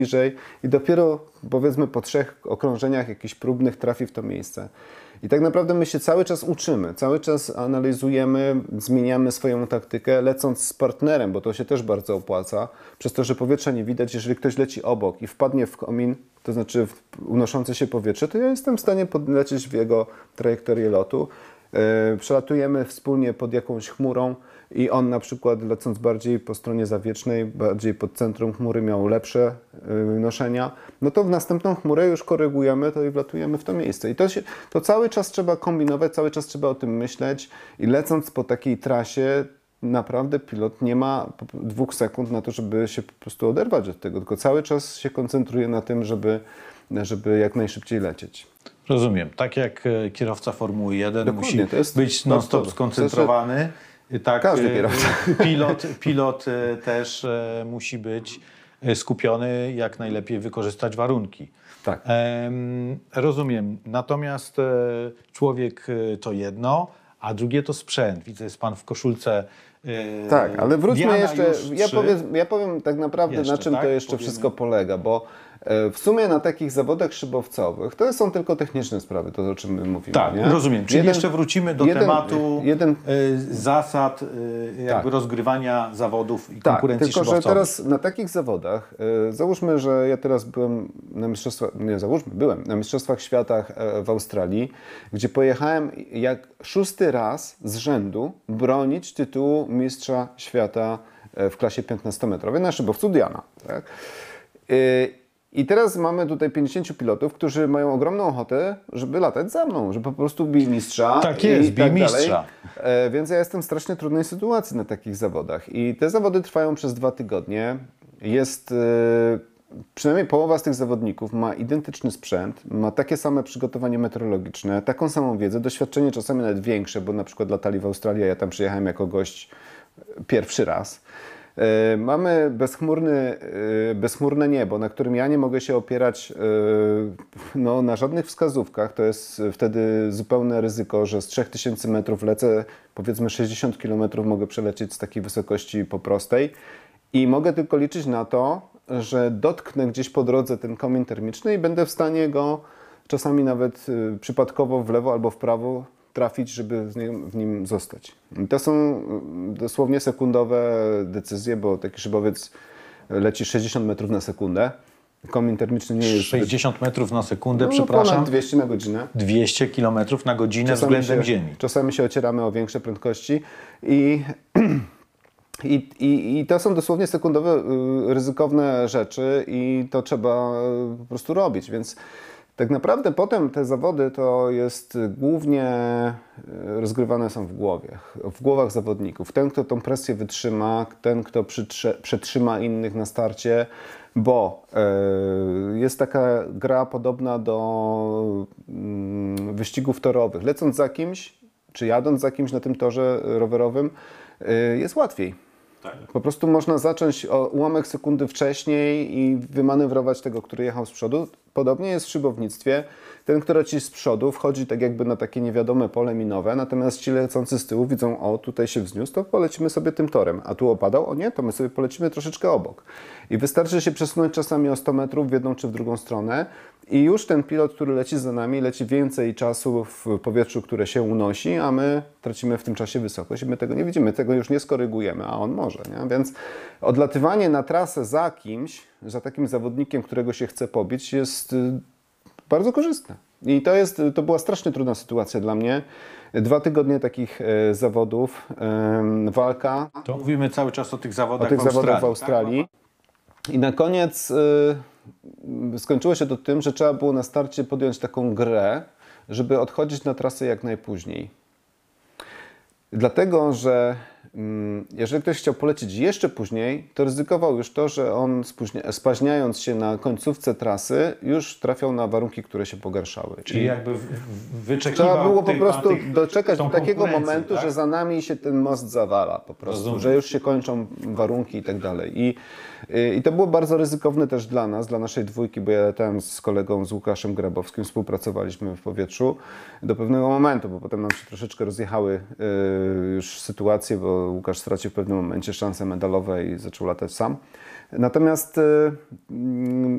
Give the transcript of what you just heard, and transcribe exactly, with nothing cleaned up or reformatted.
bliżej i dopiero powiedzmy po trzech okrążeniach jakichś próbnych trafi w to miejsce. I tak naprawdę my się cały czas uczymy, cały czas analizujemy, zmieniamy swoją taktykę, lecąc z partnerem, bo to się też bardzo opłaca. Przez to, że powietrza nie widać, jeżeli ktoś leci obok i wpadnie w komin, to znaczy w unoszące się powietrze, to ja jestem w stanie podlecieć w jego trajektorię lotu. Yy, przelatujemy wspólnie pod jakąś chmurą i on na przykład lecąc bardziej po stronie zawiecznej, bardziej pod centrum chmury miał lepsze yy, noszenia, no to w następną chmurę już korygujemy to i wlatujemy w to miejsce. I to, się, to cały czas trzeba kombinować, cały czas trzeba o tym myśleć i lecąc po takiej trasie naprawdę pilot nie ma dwóch sekund na to, żeby się po prostu oderwać od tego, tylko cały czas się koncentruje na tym, żeby, żeby jak najszybciej lecieć. Rozumiem. Tak jak kierowca Formuły jeden Dokładnie, musi być non-stop skoncentrowany, tak każdy kierowca. Pilot, pilot też musi być skupiony, jak najlepiej wykorzystać warunki. Tak. Ehm, rozumiem. Natomiast człowiek to jedno, a drugie to sprzęt. Widzę, jest pan w koszulce. E, tak, ale wróćmy Diana jeszcze. Ja trzy. powiem, ja powiem tak naprawdę, Jeszcze, na czym tak? to jeszcze Powiemy. wszystko polega, bo w sumie na takich zawodach szybowcowych to są tylko techniczne sprawy, to o czym my mówimy. Tak, nie? rozumiem. Czyli jeden, jeszcze wrócimy do jeden, tematu jeden, y, zasad y, jakby tak. rozgrywania zawodów i tak, konkurencji tylko szybowcowej. że teraz na takich zawodach, y, załóżmy, że ja teraz byłem na mistrzostwach, nie załóżmy, byłem na mistrzostwach świata w Australii, gdzie pojechałem jak szósty raz z rzędu bronić tytułu mistrza świata w klasie piętnastometrowej na szybowcu Diana. Tak? Y, I teraz mamy tutaj pięćdziesięciu pilotów, którzy mają ogromną ochotę, żeby latać za mną, żeby po prostu bić mistrza. Tak jest, i bij tak mistrza. E, więc ja jestem w strasznie trudnej sytuacji na takich zawodach. I te zawody trwają przez dwa tygodnie. Jest, e, przynajmniej połowa z tych zawodników ma identyczny sprzęt, ma takie same przygotowanie meteorologiczne, taką samą wiedzę, doświadczenie czasami nawet większe, bo na przykład latali w Australii, a ja tam przyjechałem jako gość pierwszy raz. Mamy bezchmurny, bezchmurne niebo, na którym ja nie mogę się opierać no, na żadnych wskazówkach. To jest wtedy zupełne ryzyko, że z trzech tysięcy metrów lecę, powiedzmy sześćdziesiąt kilometrów mogę przelecieć z takiej wysokości po prostej i mogę tylko liczyć na to, że dotknę gdzieś po drodze ten komin termiczny i będę w stanie go czasami nawet przypadkowo w lewo albo w prawo trafić, żeby w nim, w nim zostać. I to są dosłownie sekundowe decyzje, bo taki szybowiec leci sześćdziesiąt metrów na sekundę. Komin termiczny nie jest... sześćdziesiąt metrów na sekundę, no, przepraszam. Ponad dwieście na godzinę. dwieście kilometrów na godzinę Czasami względem się, Ziemi. Czasami się ocieramy o większe prędkości i... I, i, I to są dosłownie sekundowe, ryzykowne rzeczy i to trzeba po prostu robić, więc tak naprawdę potem te zawody to jest głównie rozgrywane są w głowie, w głowach zawodników. Ten, kto tą presję wytrzyma, ten, kto przytrze, przetrzyma innych na starcie, bo y, jest taka gra podobna do y, wyścigów torowych. Lecąc za kimś, czy jadąc za kimś na tym torze rowerowym, y, jest łatwiej. Tak. Po prostu można zacząć o ułamek sekundy wcześniej i wymanewrować tego, który jechał z przodu. Podobnie jest w szybownictwie. Ten, kto leci z przodu, wchodzi tak jakby na takie niewiadome pole minowe, natomiast ci lecący z tyłu widzą, o tutaj się wzniósł, to polecimy sobie tym torem. A tu opadał, o nie, to my sobie polecimy troszeczkę obok. I wystarczy się przesunąć czasami o sto metrów w jedną czy w drugą stronę i już ten pilot, który leci za nami, leci więcej czasu w powietrzu, które się unosi, a my tracimy w tym czasie wysokość i my tego nie widzimy, tego już nie skorygujemy, a on może. Nie? Więc odlatywanie na trasę za kimś, za takim zawodnikiem, którego się chce pobić, jest bardzo korzystne. I to, jest, to była strasznie trudna sytuacja dla mnie. Dwa tygodnie takich e, zawodów, e, walka. To mówimy cały czas o tych zawodach, o tych w Australii. zawodach w Australii. I na koniec e, skończyło się to tym, że trzeba było na starcie podjąć taką grę, żeby odchodzić na trasę jak najpóźniej. Dlatego, że jeżeli ktoś chciał polecieć jeszcze później, to ryzykował już to, że on spaźniając się na końcówce trasy, już trafiał na warunki, które się pogarszały. Czyli jakby wyczekiwał Trzeba było po tych, prostu tych, doczekać do takiego momentu, tak? że za nami się ten most zawala po prostu, Rozumiem. że już się kończą warunki i tak dalej. I, I to było bardzo ryzykowne też dla nas, dla naszej dwójki, bo ja latałem z kolegą, z Łukaszem Grabowskim, współpracowaliśmy w powietrzu do pewnego momentu, bo potem nam się troszeczkę rozjechały już sytuacje, bo Łukasz stracił w pewnym momencie szanse medalowe i zaczął latać sam. Natomiast